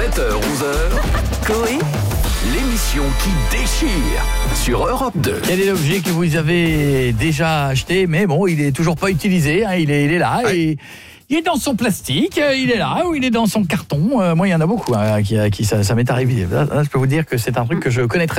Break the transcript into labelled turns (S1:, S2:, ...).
S1: 7h-11h,
S2: Coé,
S1: l'émission qui déchire sur Europe 2.
S3: Quel est l'objet que vous avez déjà acheté, mais bon, il est toujours pas utilisé, hein, il est là, et il est dans son plastique, il est là, ou il est dans son carton. Moi, il y en a beaucoup, hein, qui ça m'est arrivé. Là, je peux vous dire que c'est un truc que je connais très